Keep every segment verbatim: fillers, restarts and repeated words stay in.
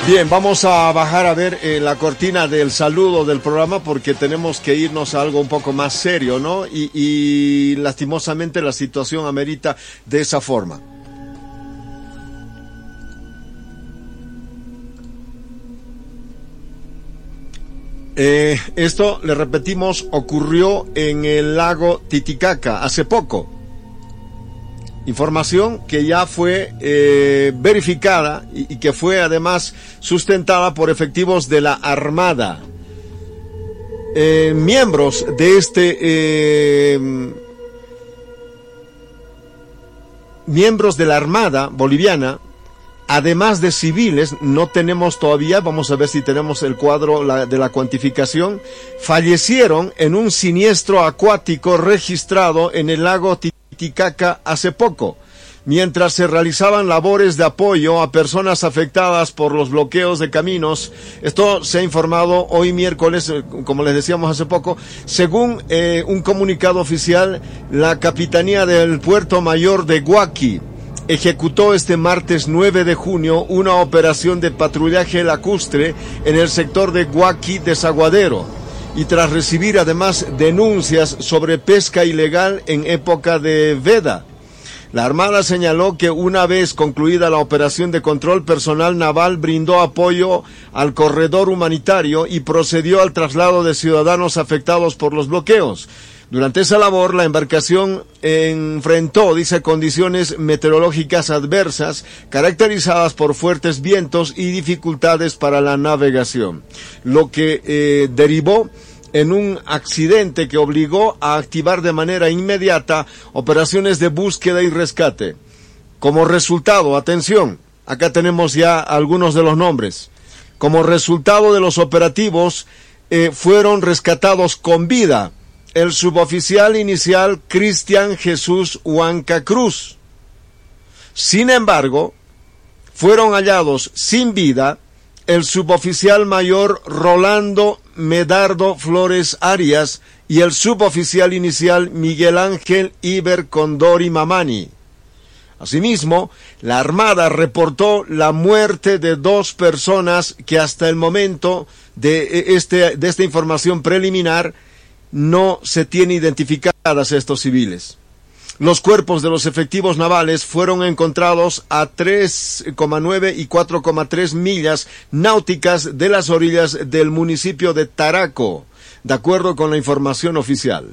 Bien, vamos a bajar a ver eh, la cortina del saludo del programa porque tenemos que irnos a algo un poco más serio, ¿no? Y, y lastimosamente la situación amerita de esa forma. Eh, esto, le repetimos, ocurrió en el lago Titicaca hace poco. Información que ya fue eh, verificada y, y que fue además sustentada por efectivos de la Armada. Eh, miembros de este eh, miembros de la Armada boliviana, además de civiles, no tenemos todavía, vamos a ver si tenemos el cuadro la, de la cuantificación, fallecieron en un siniestro acuático registrado en el lago Titicaca hace poco, mientras se realizaban labores de apoyo a personas afectadas por los bloqueos de caminos. Esto se ha informado hoy miércoles, como les decíamos hace poco, según eh, un comunicado oficial. La Capitanía del Puerto Mayor de Huaki ejecutó este martes nueve de junio una operación de patrullaje lacustre en el sector de Huaki Desaguadero, y tras recibir además denuncias sobre pesca ilegal en época de veda. La Armada señaló que una vez concluida la operación de control, personal naval brindó apoyo al corredor humanitario y procedió al traslado de ciudadanos afectados por los bloqueos. Durante esa labor, la embarcación enfrentó, dice, condiciones meteorológicas adversas, caracterizadas por fuertes vientos y dificultades para la navegación, lo que eh, derivó en un accidente que obligó a activar de manera inmediata operaciones de búsqueda y rescate. Como resultado, atención, acá tenemos ya algunos de los nombres. Como resultado de los operativos, eh, fueron rescatados con vida el suboficial inicial Cristian Jesús Huanca Cruz. Sin embargo, fueron hallados sin vida el suboficial mayor Rolando Medardo Flores Arias y el suboficial inicial Miguel Ángel Iber Condori Mamani. Asimismo, la Armada reportó la muerte de dos personas que hasta el momento de, este, de esta información preliminar no se tiene identificadas estos civiles. Los cuerpos de los efectivos navales fueron encontrados a tres coma nueve y cuatro coma tres millas náuticas de las orillas del municipio de Taraco, de acuerdo con la información oficial.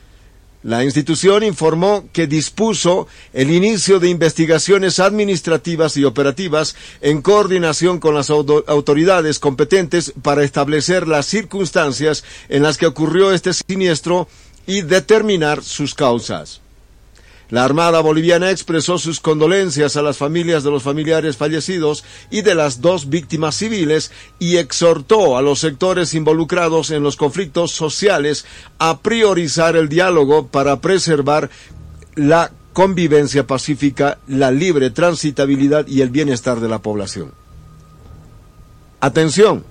La institución informó que dispuso el inicio de investigaciones administrativas y operativas en coordinación con las autoridades competentes para establecer las circunstancias en las que ocurrió este siniestro y determinar sus causas. La Armada boliviana expresó sus condolencias a las familias de los familiares fallecidos y de las dos víctimas civiles y exhortó a los sectores involucrados en los conflictos sociales a priorizar el diálogo para preservar la convivencia pacífica, la libre transitabilidad y el bienestar de la población. Atención.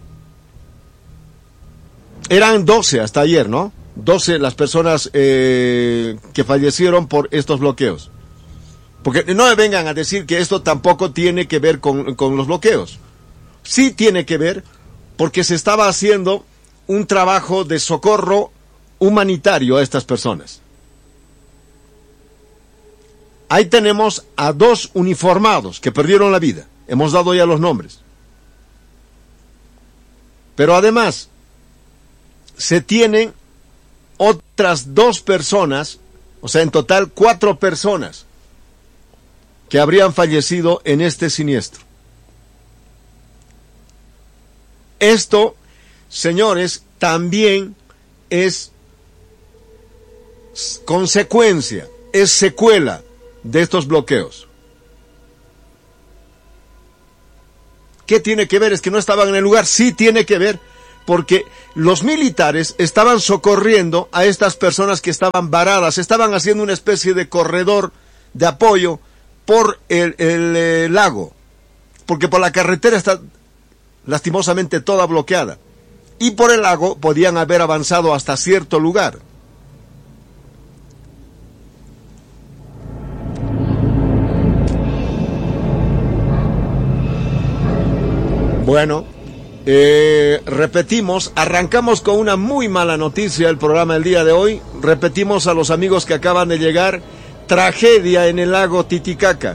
Eran doce hasta ayer, ¿no? doce las personas eh, que fallecieron por estos bloqueos. Porque no me vengan a decir que esto tampoco tiene que ver con, con los bloqueos. Sí tiene que ver porque se estaba haciendo un trabajo de socorro humanitario a estas personas. Ahí tenemos a dos uniformados que perdieron la vida. Hemos dado ya los nombres. Pero además, se tienen otras dos personas, o sea, en total cuatro personas que habrían fallecido en este siniestro. Esto, señores, también es consecuencia, es secuela de estos bloqueos. ¿Qué tiene que ver? Es que no estaban en el lugar. Sí tiene que ver, porque los militares estaban socorriendo a estas personas que estaban varadas, estaban haciendo una especie de corredor de apoyo por el, el, el lago, porque por la carretera está lastimosamente toda bloqueada, y por el lago podían haber avanzado hasta cierto lugar. Bueno, eh, repetimos, arrancamos con una muy mala noticia el programa del día de hoy. Repetimos a los amigos que acaban de llegar: tragedia en el lago Titicaca.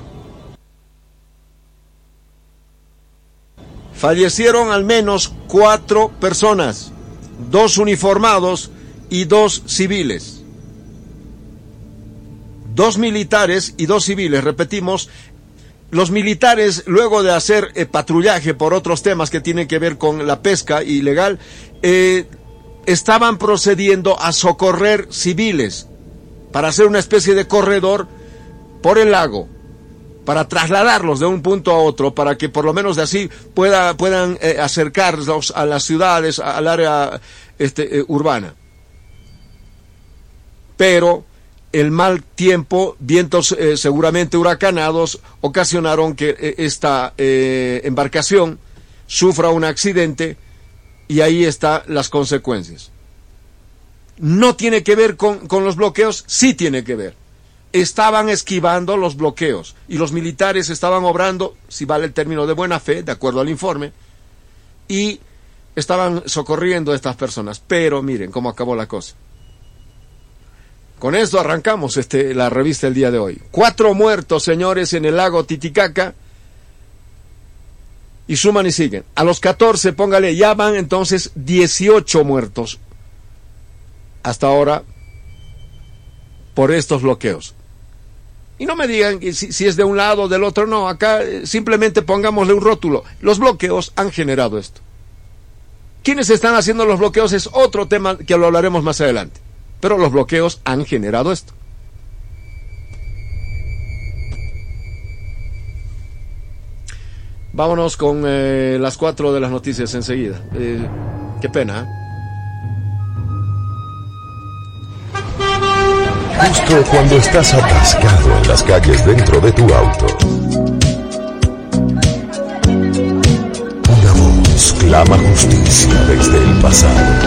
Fallecieron al menos cuatro personas, dos uniformados y dos civiles. Dos militares y dos civiles, repetimos. Los militares, luego de hacer eh, patrullaje por otros temas que tienen que ver con la pesca ilegal, eh, estaban procediendo a socorrer civiles para hacer una especie de corredor por el lago, para trasladarlos de un punto a otro, para que por lo menos de así pueda, puedan eh, acercarlos a las ciudades, al área este, eh, urbana. Pero el mal tiempo, vientos eh, seguramente huracanados, ocasionaron que eh, esta eh, embarcación sufra un accidente, y ahí están las consecuencias. ¿No tiene que ver con, con los bloqueos? Sí tiene que ver. Estaban esquivando los bloqueos y los militares estaban obrando, si vale el término, de buena fe, de acuerdo al informe, y estaban socorriendo a estas personas. Pero miren cómo acabó la cosa. Con esto arrancamos este, la revista el día de hoy. Cuatro muertos, señores, en el lago Titicaca. Y suman y siguen. A los catorce, póngale, ya van entonces dieciocho muertos hasta ahora por estos bloqueos. Y no me digan que si, si es de un lado o del otro, no. Acá eh, simplemente pongámosle un rótulo. Los bloqueos han generado esto. ¿Quiénes están haciendo los bloqueos? Es otro tema que lo hablaremos más adelante. Pero los bloqueos han generado esto. Vámonos con eh, las cuatro de las noticias enseguida. Eh, qué pena, ¿eh? Justo cuando estás atascado en las calles dentro de tu auto, una voz clama justicia desde el pasado.